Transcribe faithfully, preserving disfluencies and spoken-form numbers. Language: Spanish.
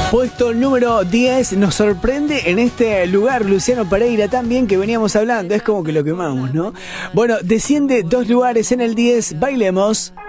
Puesto número diez, nos sorprende en este lugar Luciano Pereira también, que veníamos hablando, es como que lo quemamos, ¿no? Bueno, desciende dos lugares en el diez, bailemos.